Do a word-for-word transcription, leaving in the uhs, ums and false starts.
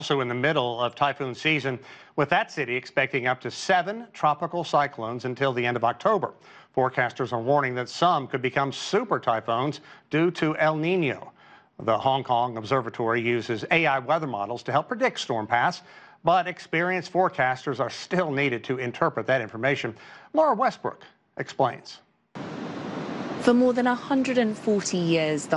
Also in the middle of typhoon season, with that city expecting up to seven tropical cyclones until the end of October. Forecasters are warning that some could become super typhoons due to El Nino. The Hong Kong Observatory uses A I weather models to help predict storm paths, but experienced forecasters are still needed to interpret that information. Laura Westbrook explains. For more than one hundred forty years, the